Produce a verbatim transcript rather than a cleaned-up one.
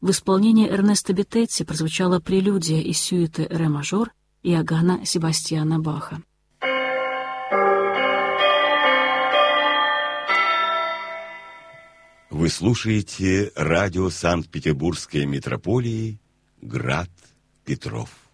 В исполнении Эрнесто Беттеци прозвучала прелюдия из сюиты ре-мажор Иоганна Себастьяна Баха. Вы слушаете радио Санкт-Петербургской метрополии «Град Петров».